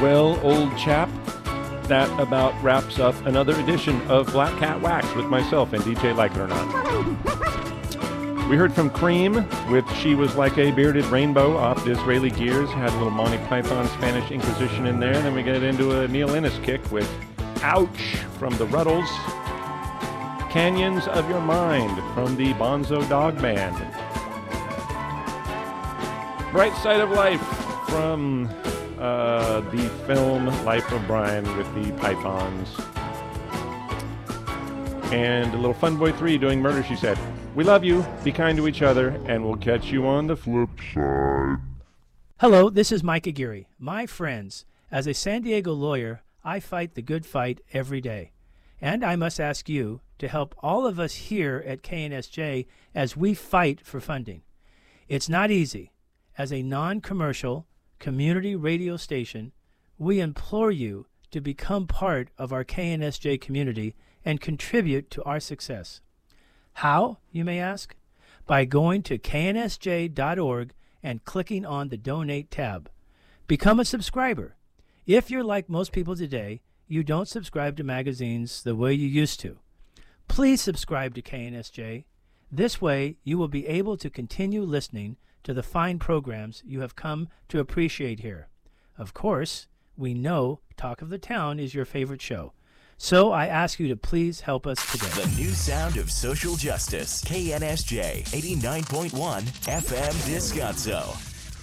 Well, old chap, that about wraps up another edition of Black Cat Wax with myself and DJ Like It or Not. We heard from Cream with She Was Like a Bearded Rainbow off Disraeli Gears. Had a little Monty Python Spanish Inquisition in there. Then we get into a Neil Innes kick with Ouch from the Ruddles. Canyons of Your Mind from the Bonzo Dog Band. Bright Side of Life from the film Life of Brian with the Pythons. And a little Fun Boy 3 doing Murder, She Said. We love you, be kind to each other, and we'll catch you on the flip side. Hello, this is Mike Aguirre. My friends, as a San Diego lawyer, I fight the good fight every day. And I must ask you to help all of us here at KNSJ as we fight for funding. It's not easy. As a non-commercial community radio station, we implore you to become part of our KNSJ community and contribute to our success. How, you may ask? By going to knsj.org and clicking on the Donate tab. Become a subscriber. If you're like most people today, you don't subscribe to magazines the way you used to. Please subscribe to KNSJ. This way, you will be able to continue listening to the fine programs you have come to appreciate here. Of course, we know Talk of the Town is your favorite show. So I ask you to please help us today. The new sound of social justice. KNSJ 89.1 FM Descanso.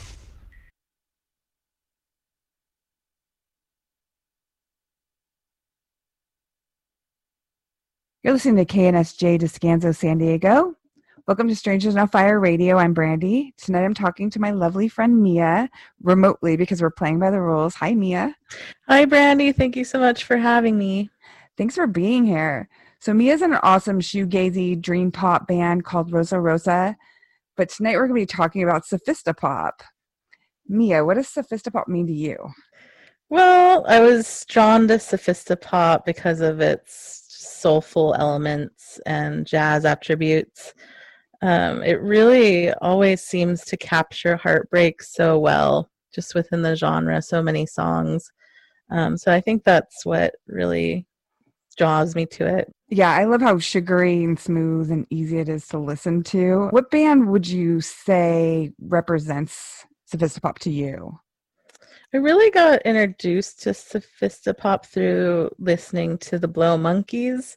You're listening to KNSJ Descanso San Diego. Welcome to Strangers on Fire Radio. I'm Brandy. Tonight I'm talking to my lovely friend Mia remotely because we're playing by the rules. Hi, Mia. Hi, Brandy. Thank you so much for having me. Thanks for being here. So Mia's in an awesome shoegazy dream pop band called Rosa Rosa, but tonight we're going to be talking about Sophistopop. Mia, what does Sophistopop mean to you? Well, I was drawn to Sophistopop because of its soulful elements and jazz attributes. It really always seems to capture heartbreak so well, just within the genre, so many songs. So I think that's what really draws me to it. Yeah, I love how sugary and smooth and easy it is to listen to. What band would you say represents Sophistopop to you? I really got introduced to Sophistopop through listening to the Blow Monkeys.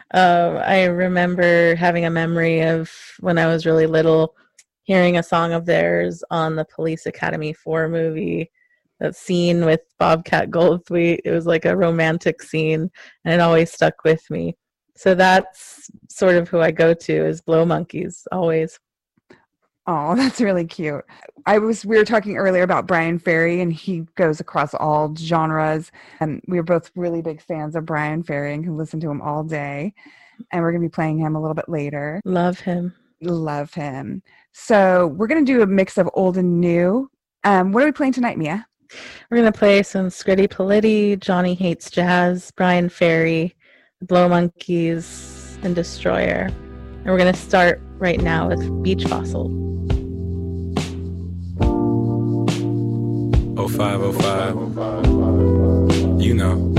I remember having a memory of when I was really little, hearing a song of theirs on the Police Academy 4 movie. That scene with Bobcat Goldthwait, it was like a romantic scene, and it always stuck with me. So that's sort of who I go to, is Blow Monkeys, always. Oh, that's really cute. We were talking earlier about Brian Ferry, and he goes across all genres. And we were both really big fans of Brian Ferry and can listen to him all day. And we're going to be playing him a little bit later. Love him. Love him. So we're going to do a mix of old and new. What are we playing tonight, Mia? We're going to play some Scritti Politti, Johnny Hates Jazz, Brian Ferry, Blow Monkeys, and Destroyer. And we're going to start right now with Beach Fossil. 0505, you know.